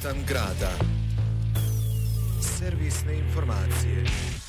ritam grada. Servisne informacije.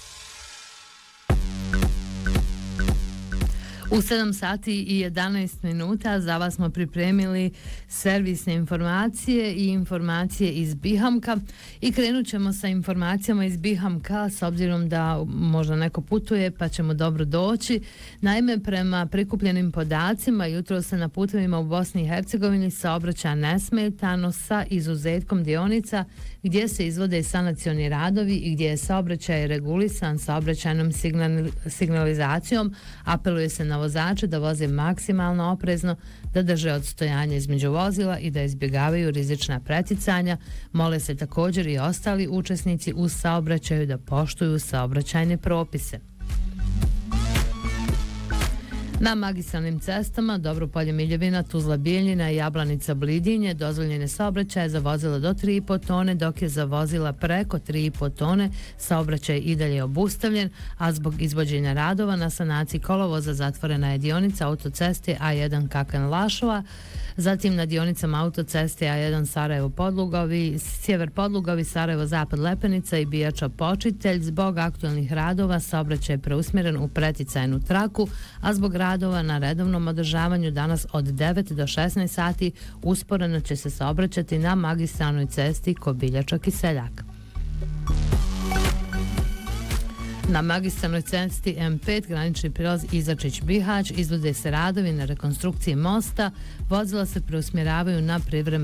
U 7 sati i 11 minuta za vas smo pripremili servisne informacije i informacije iz Bihamka i krenut ćemo sa informacijama iz Bihamka s obzirom da možda neko putuje pa ćemo dobro doći. Naime, prema prikupljenim podacima jutro se na putevima u Bosni i Hercegovini saobraća nesmetano sa izuzetkom dionica gdje se izvode sanacioni radovi i gdje je saobraćaj regulisan saobraćajnom signalizacijom. Apeluje se na vozače da voze maksimalno oprezno, da drže odstojanje između vozila i da izbjegavaju rizična preticanja. Mole se također i ostali učesnici u saobraćaju da poštuju saobraćajne propise. Na magistralnim cestama Dobropolje Miljevina, Tuzla Bijeljina i Jablanica Blidinje dozvoljene saobraćaje za vozila do 3,5 tone, dok je za vozila preko 3,5 tone saobraćaj i dalje obustavljen, a zbog izvođenja radova na sanaciji kolovoza zatvorena je dionica autoceste A1 Kakan-Lašova, zatim na dionicama autoceste A1 Sarajevo-Podlugovi, Sjever Podlugovi, Sarajevo-Zapad Lepenica i Bijača Počitelj. Zbog aktualnih radova saobraćaj je preusmjeren u preticajnu traku, a zbog radova na redovnom održavanju danas od 9 do 16 sati usporeno će se saobraćati na magistralnoj cesti Kobiljača-Kiseljak. Na magistralnoj cesti M5 granični prilaz Izačić-Bihać izvode se radovi na rekonstrukciji mosta, vozila se preusmjeravaju na privremenu